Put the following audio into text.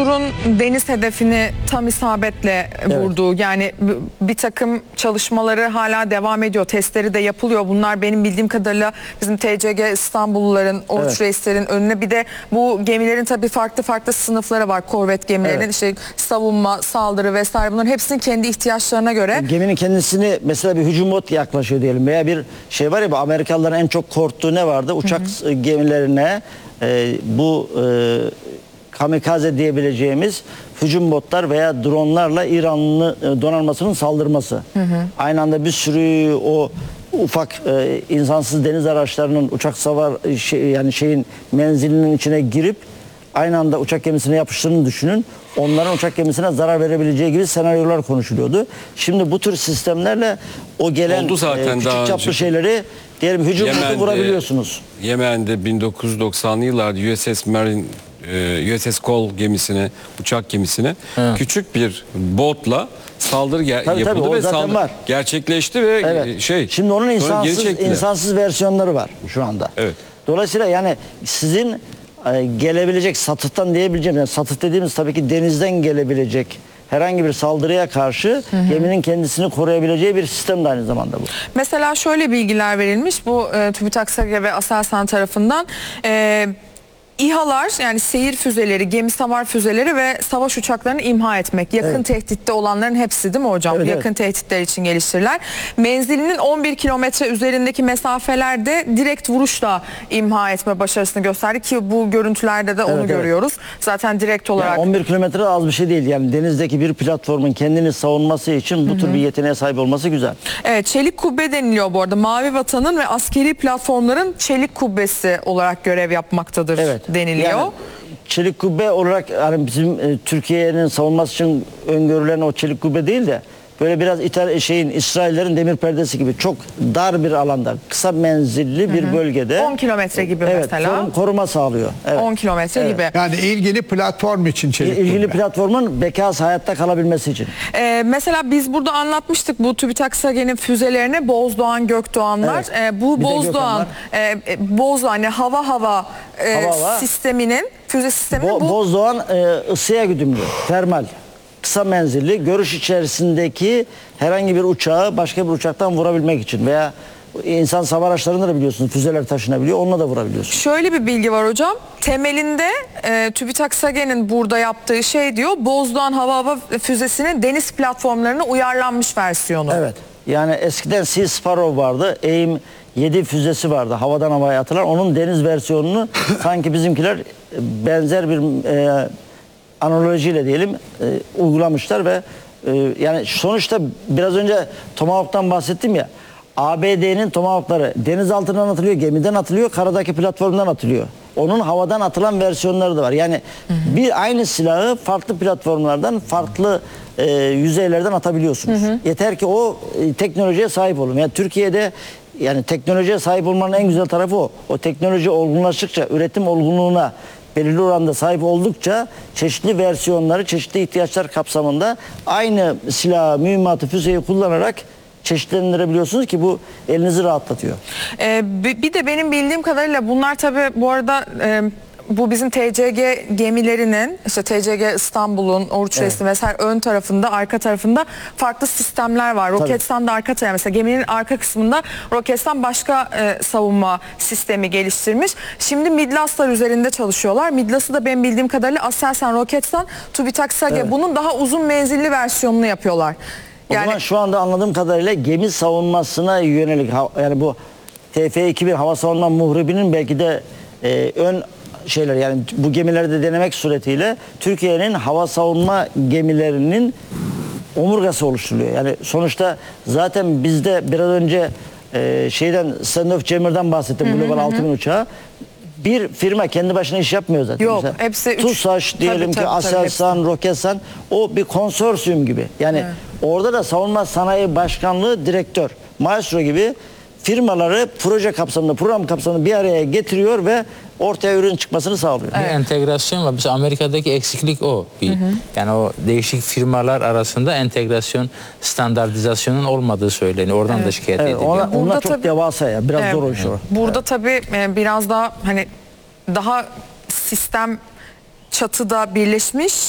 unsurun deniz hedefini tam isabetle vurduğu, yani bir takım çalışmaları hala devam ediyor. Testleri de yapılıyor. Bunlar benim bildiğim kadarıyla bizim TCG İstanbulluların, Oruç Reislerin önüne, bir de bu gemilerin tabii farklı sınıfları var. Korvet gemilerinin işte savunma, saldırı vesaire, bunların hepsinin kendi ihtiyaçlarına göre. Geminin kendisini mesela bir hücum bot yaklaşıyor diyelim veya bir şey var ya, bu Amerikalıların en çok korktuğu ne vardı? Uçak gemilerine bu kamikaze diyebileceğimiz hücum botlar veya dronlarla İranlı donanmasının saldırması. Aynı anda bir sürü o ufak insansız deniz araçlarının uçak savar yani şeyin menzilinin içine girip aynı anda uçak gemisine yapıştığını düşünün. Onların uçak gemisine zarar verebileceği gibi senaryolar konuşuluyordu. Şimdi bu tür sistemlerle o gelen küçük çaplı şeyleri diyelim hücum botu vurabiliyorsunuz. Yemen'de 1990'lı yıllarda USS Marine, USS Cole gemisine, uçak gemisine küçük bir botla saldırı yapıldı ve saldırı gerçekleşti ve şimdi onun insansız versiyonları var şu anda. Dolayısıyla yani sizin gelebilecek satıhtan diyebileceğim, yani satıh dediğimiz tabii ki denizden gelebilecek herhangi bir saldırıya karşı geminin kendisini koruyabileceği bir sistem de aynı zamanda bu. Mesela şöyle bilgiler verilmiş bu TÜBİTAK SAGE ve Aselsan tarafından. İHA'lar, yani seyir füzeleri, gemi savar füzeleri ve savaş uçaklarını imha etmek. Yakın tehditte olanların hepsi değil mi hocam? Yakın tehditler için geliştiriler. Menzilinin 11 kilometre üzerindeki mesafelerde direkt vuruşla imha etme başarısını gösterdi ki bu görüntülerde de onu görüyoruz. Zaten direkt olarak. Yani 11 kilometre az bir şey değil. Yani denizdeki bir platformun kendini savunması için bu tür bir yeteneğe sahip olması güzel. Evet, çelik kubbe deniliyor bu arada. Mavi Vatan'ın ve askeri platformların çelik kubbesi olarak görev yapmaktadır deniliyor. Yani çelik kubbe olarak hani bizim Türkiye'nin savunması için öngörülen o çelik kubbe değil de böyle biraz İsraillerin demir perdesi gibi çok dar bir alanda, kısa menzilli bir bölgede 10 kilometre gibi mesela koruma sağlıyor. 10 kilometre gibi. Yani ilgili platform için çelik kubbe. İlgili platformun bekası hayatta kalabilmesi için. Mesela biz burada anlatmıştık bu TÜBİTAK SAGE'nin füzelerine Bozdoğan, Gökdoğanlar. Bu Bozdoğan, Bozdoğan hava sisteminin füze sisteminin Bozdoğan ısıya güdümlü, termal. Kısa menzilli, görüş içerisindeki herhangi bir uçağı başka bir uçaktan vurabilmek için veya insan hava araçlarında da biliyorsunuz füzeler taşınabiliyor, onunla da vurabiliyorsunuz. Şöyle bir bilgi var hocam. Temelinde TÜBİTAK SAGE'nin burada yaptığı şey diyor, Bozdoğan hava füzesinin deniz platformlarına uyarlanmış versiyonu. Evet. Yani eskiden Sea Sparrow vardı, AIM-7 füzesi vardı, havadan havaya atılan. Onun deniz versiyonunu sanki bizimkiler benzer bir analojiyle diyelim uygulamışlar ve yani sonuçta biraz önce Tomahawk'tan bahsettim ya, ABD'nin Tomahawk'ları deniz altından atılıyor, gemiden atılıyor, karadaki platformdan atılıyor. Onun havadan atılan versiyonları da var. Yani bir aynı silahı farklı platformlardan, farklı yüzeylerden atabiliyorsunuz. Yeter ki o teknolojiye sahip olun. Yani Türkiye'de yani teknolojiye sahip olmanın en güzel tarafı o. O teknoloji olgunlaştıkça, üretim olgunluğuna belirli oranda sahip oldukça çeşitli versiyonları, çeşitli ihtiyaçlar kapsamında aynı silahı, mühimmatı, füzeyi kullanarak çeşitlendirebiliyorsunuz ki bu elinizi rahatlatıyor. Bir de benim bildiğim kadarıyla bunlar tabii bu arada bu bizim TCG gemilerinin, işte TCG İstanbul'un, Oruç Reis'in vesaire ön tarafında, arka tarafında farklı sistemler var. Roketsan da arka tarafı, mesela geminin arka kısmında Roketsan başka savunma sistemi geliştirmiş. Şimdi Midlaslar üzerinde çalışıyorlar. Midlas'ı da benim bildiğim kadarıyla Aselsan, Roketsan, TÜBİTAK SAGE bunun daha uzun menzilli versiyonunu yapıyorlar. O zaman şu anda anladığım kadarıyla gemi savunmasına yönelik, yani bu TF-2000 hava savunma muhrebinin belki de ön şeyler, yani bu gemilerde denemek suretiyle Türkiye'nin hava savunma gemilerinin omurgası oluşturuluyor. Yani sonuçta zaten bizde biraz önce Stand-off Jammer'dan bahsettim, Global 6000 uçağı. Bir firma kendi başına iş yapmıyor zaten. Yok, hepsi TUSAŞ diyelim ki, Aselsan, Roketsan, o bir konsorsiyum gibi. Yani orada da Savunma Sanayi Başkanlığı direktör, maestro gibi firmaları proje kapsamında, program kapsamında bir araya getiriyor ve ortaya ürün çıkmasını sağlıyor. Bir entegrasyon var. Mesela Amerika'daki eksiklik o. Yani o değişik firmalar arasında entegrasyon, standartizasyonun olmadığı söyleniyor. Oradan da şikayet ediliyor. Onlar çok devasa ya. Biraz zor o iş o. Burada tabii biraz daha hani daha sistem çatıda birleşmiş